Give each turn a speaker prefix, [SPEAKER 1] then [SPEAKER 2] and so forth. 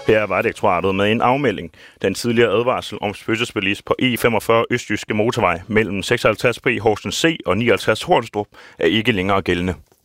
[SPEAKER 1] Her er Vejdirektoratet med en afmelding. Den tidligere advarsel om spøgelsesbilist på E45 Østjyske Motorvej mellem 56 B Horsens C og 59 Hornstrup er ikke længere gældende.